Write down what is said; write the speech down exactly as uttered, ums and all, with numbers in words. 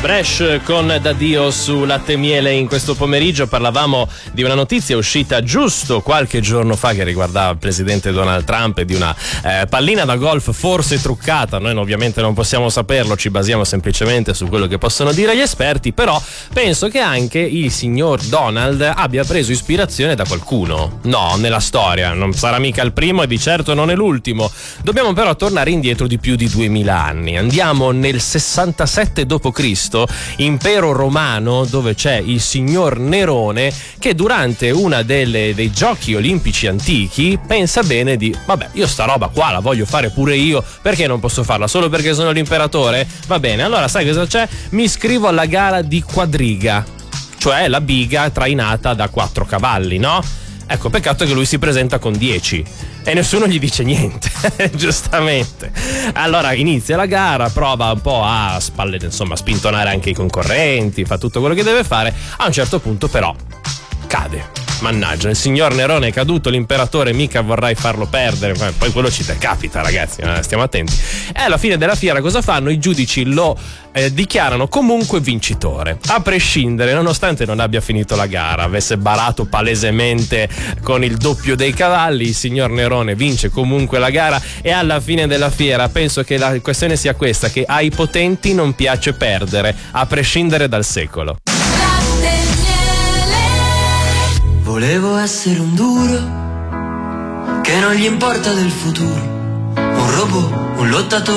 Bresh con D'Addio su Latte e Miele. In questo pomeriggio parlavamo di una notizia uscita giusto qualche giorno fa che riguardava il presidente Donald Trump e di una eh, pallina da golf forse truccata. Noi ovviamente non possiamo saperlo, ci basiamo semplicemente su quello che possono dire gli esperti, però penso che anche il signor Donald abbia preso ispirazione da qualcuno. No, nella storia, non sarà mica il primo e di certo non è l'ultimo. Dobbiamo però tornare indietro di più di duemila anni. Andiamo nel sessantasette dopo Cristo, impero romano, dove c'è il signor Nerone che durante una delle dei giochi olimpici antichi pensa bene di vabbè, io sta roba qua la voglio fare pure io, perché non posso farla solo perché sono l'imperatore? Va bene, allora sai cosa c'è? Mi iscrivo alla gara di quadriga, cioè la biga trainata da quattro cavalli, no? Ecco, peccato che lui si presenta con dieci e nessuno gli dice niente, giustamente. Allora inizia la gara, prova un po' a spalle, insomma, spintonare anche i concorrenti, fa tutto quello che deve fare. A un certo punto però cade. Mannaggia, il signor Nerone è caduto, l'imperatore mica vorrai farlo perdere, poi quello ci capita, ragazzi, stiamo attenti. E alla fine della fiera cosa fanno? I giudici lo eh, dichiarano comunque vincitore, a prescindere, nonostante non abbia finito la gara, avesse barato palesemente con il doppio dei cavalli. Il signor Nerone vince comunque la gara e alla fine della fiera penso che la questione sia questa, che ai potenti non piace perdere, a prescindere dal secolo. Volevo essere un duro che non gli importa del futuro, un robot, un lottatore